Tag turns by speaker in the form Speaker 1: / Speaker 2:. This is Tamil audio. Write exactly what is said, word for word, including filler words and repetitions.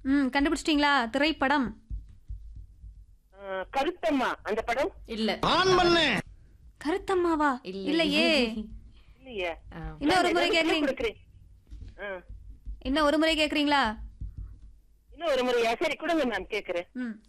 Speaker 1: ம் கண்டுபிடிச்சிட்டீங்களா? திரைப்படம்.
Speaker 2: ஆ, கருத்தம்மா அந்த படம்
Speaker 3: இல்ல
Speaker 4: ஆன் பண்ணு.
Speaker 1: கருத்தம்மாவா?
Speaker 3: இல்ல.
Speaker 1: இல்லையே.
Speaker 2: இல்லையே.
Speaker 3: ஆ.
Speaker 1: இன்னும் ஒரு முறை
Speaker 2: ஏதாவது
Speaker 1: கேக்குறீங்க?
Speaker 2: கொடுக்குறேன். ஆ,
Speaker 1: இன்னும் ஒரு முறை கேக்குறீங்களா?
Speaker 2: இன்னும் ஒரு முறையா? சரி கொடுங்க மேம் கேக்குறேன்.
Speaker 1: ம்